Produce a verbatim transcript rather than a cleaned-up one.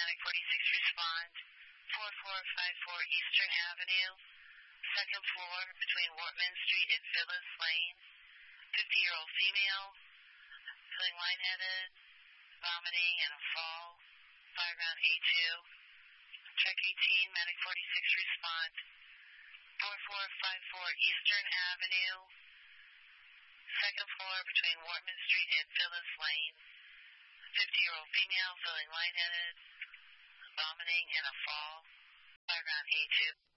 Medic forty-six respond. four four five four Eastern Avenue, second floor between Wortman Street and Phyllis Lane. fifty-year-old female, feeling lightheaded, vomiting, and a fall. Fireground A two. Check eighteen, Medic forty-six respond. four four five four Eastern Avenue, second floor between Wortman Street and Phyllis Lane. fifty-year-old female, feeling lightheaded, vomiting, and a fall. Fireground A two.